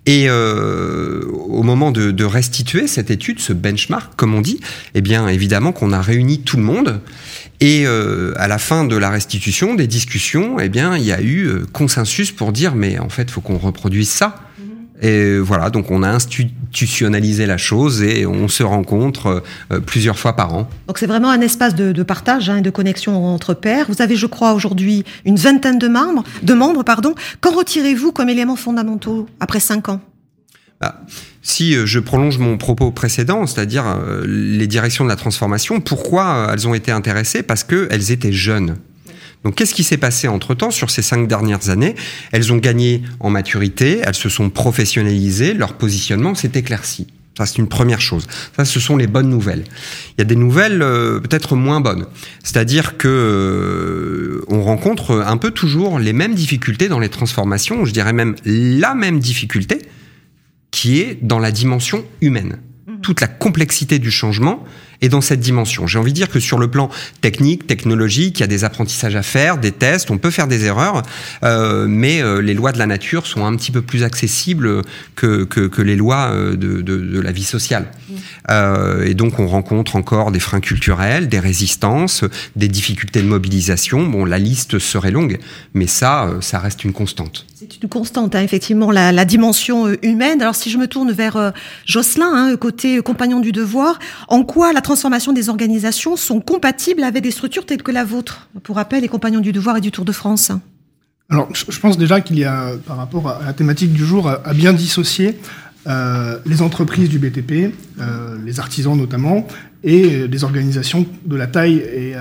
Et au moment de restituer cette étude, ce benchmark, comme on dit, eh bien évidemment qu'on a réuni tout le monde. Et à la fin de la restitution, des discussions, eh bien il y a eu consensus pour dire mais en fait, il faut qu'on reproduise ça. Et voilà, donc on a institutionnalisé la chose et on se rencontre plusieurs fois par an. Donc c'est vraiment un espace de partage et de connexion entre pairs. Vous avez, je crois, aujourd'hui une vingtaine de membres. Qu'en retirez-vous comme éléments fondamentaux après 5 ans ? Si je prolonge mon propos précédent, c'est-à-dire les directions de la transformation, pourquoi elles ont été intéressées ? Parce qu'elles étaient jeunes. Donc, qu'est-ce qui s'est passé entre-temps sur ces 5 dernières années ? Elles ont gagné en maturité, elles se sont professionnalisées, leur positionnement s'est éclairci. Ça, c'est une première chose. Ça, ce sont les bonnes nouvelles. Il y a des nouvelles peut-être moins bonnes. C'est-à-dire que on rencontre un peu toujours les mêmes difficultés dans les transformations, je dirais même la même difficulté, qui est dans la dimension humaine. Toute la complexité du changement est dans cette dimension. J'ai envie de dire que sur le plan technique, technologique, il y a des apprentissages à faire, des tests, on peut faire des erreurs, mais les lois de la nature sont un petit peu plus accessibles que les lois de la vie sociale. Et donc on rencontre encore des freins culturels, des résistances, des difficultés de mobilisation. Bon, la liste serait longue, mais ça reste une constante. C'est une constante, effectivement, la dimension humaine. Alors si je me tourne vers Jocelyn, côté compagnon du devoir, en quoi la transformation des organisations sont compatibles avec des structures telles que la vôtre ? Pour rappel, les compagnons du devoir et du Tour de France. Alors, je pense déjà qu'il y a, par rapport à la thématique du jour, à bien dissocier les entreprises du BTP, les artisans notamment, et les organisations de la taille et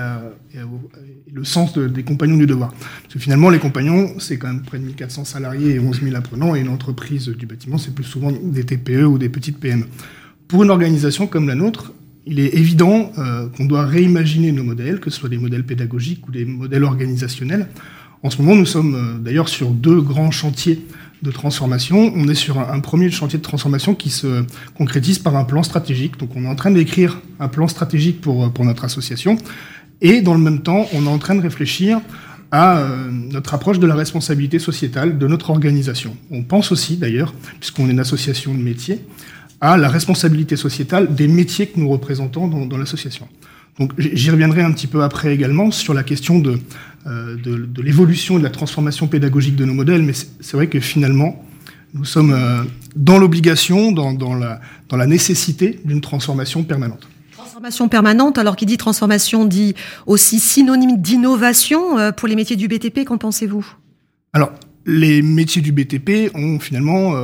le sens des compagnons du devoir. Parce que finalement, les compagnons, c'est quand même près de 1400 salariés et 11 000 apprenants, et une entreprise du bâtiment, c'est plus souvent des TPE ou des petites PME. Pour une organisation comme la nôtre, il est évident qu'on doit réimaginer nos modèles, que ce soit des modèles pédagogiques ou des modèles organisationnels. En ce moment, nous sommes d'ailleurs sur 2 grands chantiers de transformation. On est sur un premier chantier de transformation qui se concrétise par un plan stratégique. Donc on est en train d'écrire un plan stratégique pour notre association. Et dans le même temps, on est en train de réfléchir à notre approche de la responsabilité sociétale de notre organisation. On pense aussi d'ailleurs, puisqu'on est une association de métiers, à la responsabilité sociétale des métiers que nous représentons dans l'association. Donc j'y reviendrai un petit peu après également sur la question de l'évolution et de la transformation pédagogique de nos modèles, mais c'est vrai que finalement, nous sommes dans l'obligation, dans la nécessité d'une transformation permanente. Transformation permanente, alors qui dit transformation dit aussi synonyme d'innovation pour les métiers du BTP, qu'en pensez-vous ? Alors, les métiers du BTP ont finalement,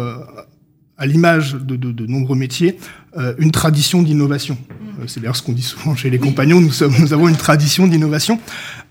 à l'image de nombreux métiers, une tradition d'innovation. C'est d'ailleurs ce qu'on dit souvent chez les compagnons, nous avons une tradition d'innovation.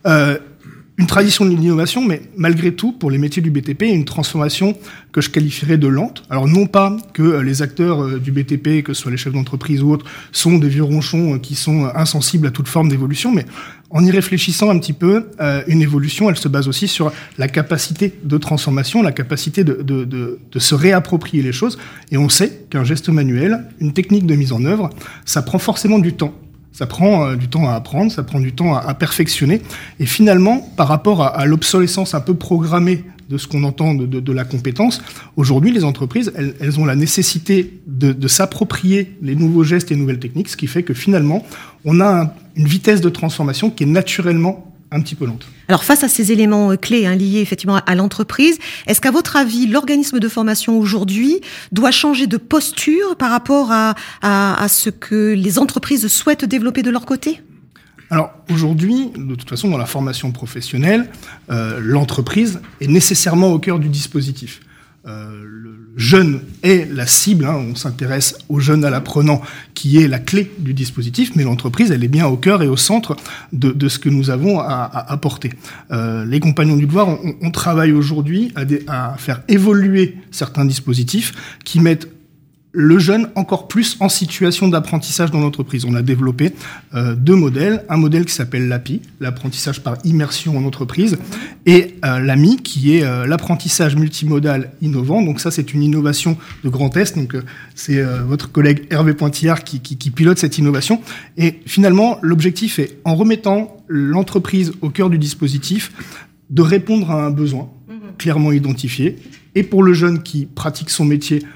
Une tradition d'innovation, mais malgré tout, pour les métiers du BTP, une transformation que je qualifierais de lente. Alors non pas que les acteurs du BTP, que ce soit les chefs d'entreprise ou autres, sont des vieux ronchons qui sont insensibles à toute forme d'évolution, mais en y réfléchissant un petit peu, une évolution, elle se base aussi sur la capacité de transformation, la capacité de se réapproprier les choses. Et on sait qu'un geste manuel, une technique de mise en œuvre, ça prend forcément du temps. Ça prend du temps à apprendre, ça prend du temps à perfectionner. Et finalement, par rapport à l'obsolescence un peu programmée de ce qu'on entend de la compétence, aujourd'hui, les entreprises, elles ont la nécessité de s'approprier les nouveaux gestes et les nouvelles techniques, ce qui fait que finalement, on a une vitesse de transformation qui est naturellement un petit peu lente. Alors, face à ces éléments clés liés effectivement à l'entreprise, est-ce qu'à votre avis, l'organisme de formation aujourd'hui doit changer de posture par rapport à ce que les entreprises souhaitent développer de leur côté ? Alors, aujourd'hui, de toute façon, dans la formation professionnelle, l'entreprise est nécessairement au cœur du dispositif. Le jeune est la cible, on s'intéresse au jeune à l'apprenant qui est la clé du dispositif, mais l'entreprise, elle est bien au cœur et au centre de ce que nous avons à apporter. Les compagnons du devoir, on travaille aujourd'hui à faire évoluer certains dispositifs qui mettent le jeune encore plus en situation d'apprentissage dans l'entreprise. On a développé 2 modèles. Un modèle qui s'appelle l'API, l'apprentissage par immersion en entreprise, et l'AMI, qui est l'apprentissage multimodal innovant. Donc ça, c'est une innovation de Grand Est. Donc c'est votre collègue Hervé Pointillard qui pilote cette innovation. Et finalement, l'objectif est, en remettant l'entreprise au cœur du dispositif, de répondre à un besoin clairement identifié. Et pour le jeune qui pratique son métier